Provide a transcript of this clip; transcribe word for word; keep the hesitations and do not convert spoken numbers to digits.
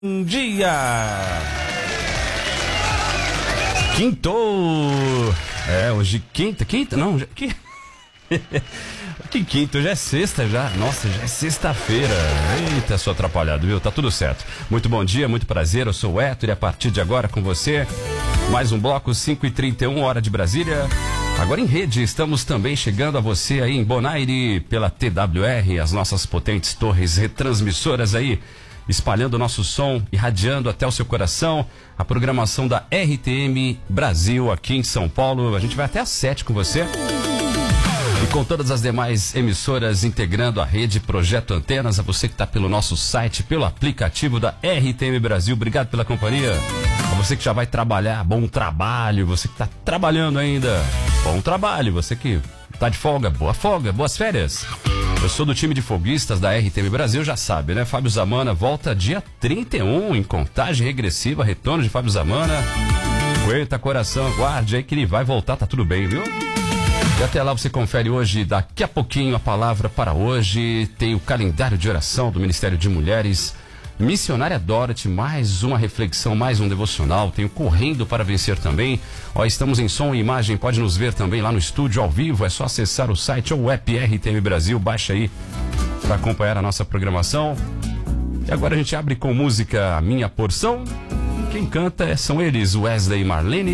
Bom dia! Quintou! É, hoje quinta, quinta? Não, já, que... que quinta? Hoje é sexta já. Nossa, já é sexta-feira. Eita, sou atrapalhado, viu? Tá tudo certo. Muito bom dia, muito prazer, eu sou o Héctor e a partir de agora com você, mais um bloco, cinco e trinta e um, hora de Brasília. Agora em rede, estamos também chegando a você aí em Bonaire, pela T W R, as nossas potentes torres retransmissoras aí, espalhando o nosso som, irradiando até o seu coração, a programação da R T M Brasil aqui em São Paulo. A gente vai até às sete com você. E com todas as demais emissoras integrando a rede Projeto Antenas, a você que está pelo nosso site, pelo aplicativo da R T M Brasil, obrigado pela companhia. A você que já vai trabalhar, bom trabalho. Você que está trabalhando ainda, bom trabalho. Você que está de folga, boa folga, boas férias. Eu sou do time de folguistas da R T M Brasil, já sabe, né? Fábio Zamana volta dia trinta e um, em contagem regressiva, retorno de Fábio Zamana. Aguenta coração, aguarde aí que ele vai voltar, tá tudo bem, viu? E até lá você confere hoje, daqui a pouquinho, a palavra para hoje. Tem o calendário de oração do Ministério de Mulheres. Missionária Dorothy, mais uma reflexão, mais um devocional. Tem o Correndo para Vencer também. Ó, estamos em som e imagem, pode nos ver também lá no estúdio ao vivo. É só acessar o site ou o app R T M Brasil, baixa aí para acompanhar a nossa programação. E agora a gente abre com música A Minha Porção. Quem canta são eles, Wesley e Marlene.